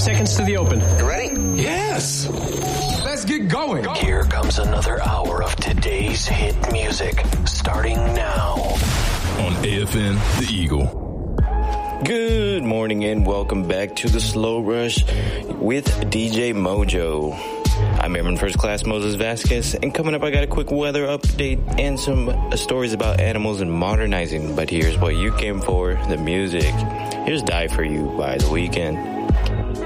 seconds to the open. You ready? Yes. Let's get going. Here comes another hour of today's hit music, starting now on AFN The Eagle. Good morning and welcome back to the Slow Rush with DJ Mojo. I'm Airman First Class Moses Vasquez, and coming up I got a quick weather update and some stories about animals and modernizing. But here's what you came for, the music. Here's Die For You by The Weeknd.